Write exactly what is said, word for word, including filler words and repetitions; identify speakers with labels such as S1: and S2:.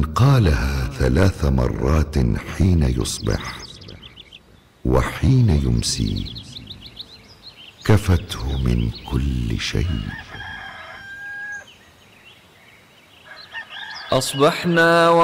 S1: قالها ثلاث مرات حين يصبح وحين يمسي كفته من كل شيء.
S2: أصبحنا